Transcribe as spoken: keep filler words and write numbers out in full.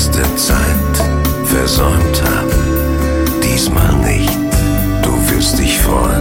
beste Zeit versäumt hab. Diesmal nicht, du wirst dich freuen.